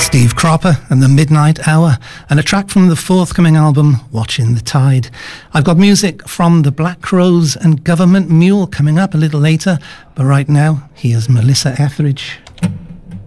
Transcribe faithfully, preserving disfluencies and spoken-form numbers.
Steve Cropper and the Midnight Hour, and a track from the forthcoming album, Watching the Tide. I've got music from the Black Crowes and Government Mule coming up a little later, but right now, here's Melissa Etheridge.